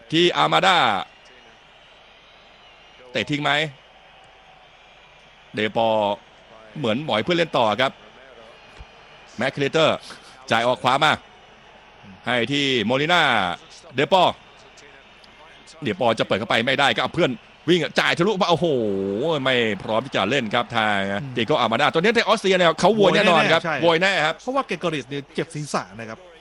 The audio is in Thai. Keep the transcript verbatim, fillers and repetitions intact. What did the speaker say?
ที่อาร์มาดาเตะทิ้งไหมเดปอเหมือนหมอยเพื่อนเล่นต่อครับแม็กคลีเตอร์จ่ายออกขวามาให้ที่โมลิน่าเดปอเดปอจะเปิดเข้าไปไม่ได้ก็เอาเพื่อนวิ่งจ่ายทะลุมาโอ้โหไม่พร้อมที่จะเล่นครับทางเดโกอาร์มาดาตัวนี้ในออสเตรียเนี่ยเขาโวยแน่นอนครับโวยแน่ครับเพราะว่าเกเกอริสเนี่ยเจ็บศีรษะนะครับ